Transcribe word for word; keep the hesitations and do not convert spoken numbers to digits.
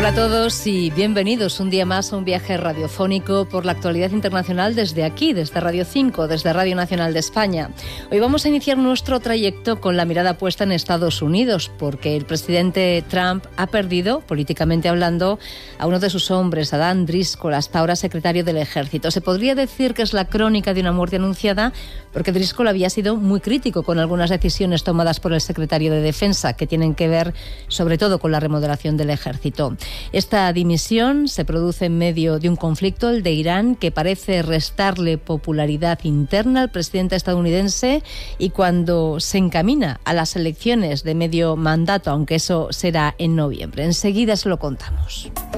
Hola a todos y bienvenidos un día más a un viaje radiofónico por la actualidad internacional desde aquí, desde Radio cinco, desde Radio Nacional de España. Hoy vamos a iniciar nuestro trayecto con la mirada puesta en Estados Unidos, porque el presidente Trump ha perdido, políticamente hablando, a uno de sus hombres, a Dan Driscoll, hasta ahora secretario del Ejército. Se podría decir que es la crónica de una muerte anunciada, porque Driscoll había sido muy crítico con algunas decisiones tomadas por el secretario de Defensa, que tienen que ver sobre todo con la remodelación del Ejército. Esta dimisión se produce en medio de un conflicto, el de Irán, que parece restarle popularidad interna al presidente estadounidense, y cuando se encamina a las elecciones de medio mandato, aunque eso será en noviembre. Enseguida se lo contamos.